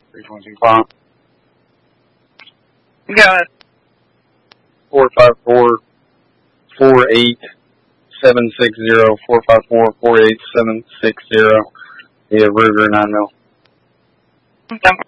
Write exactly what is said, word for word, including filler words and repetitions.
three twenty-two five. Go ahead. four five four, four eight seven six zero, four five four, four eight seven six zero. Yeah, Ruger nine mil. Okay.